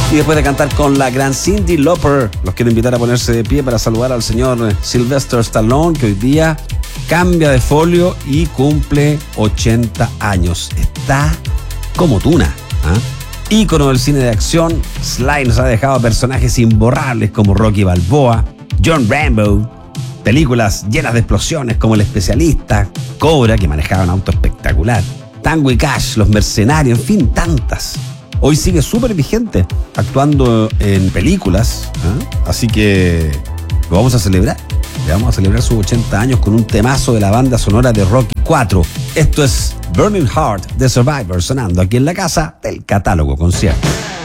Y después de cantar con la gran Cyndi Lauper, los quiero invitar a ponerse de pie para saludar al señor Sylvester Stallone, que hoy día cambia de folio y cumple 80 años. Está como tuna, ¿eh? Ícono del cine de acción, Sly nos ha dejado a personajes imborrables como Rocky Balboa, John Rambo, películas llenas de explosiones como El Especialista, Cobra, que manejaba un auto espectacular, Tango y Cash, Los Mercenarios, en fin, tantas. Hoy sigue súper vigente, actuando en películas, ¿eh? Así que lo vamos a celebrar. Le vamos a celebrar sus 80 años con un temazo de la banda sonora de Rocky 4. Esto es Burning Heart de Survivor, sonando aquí en la casa del Catálogo Concierto.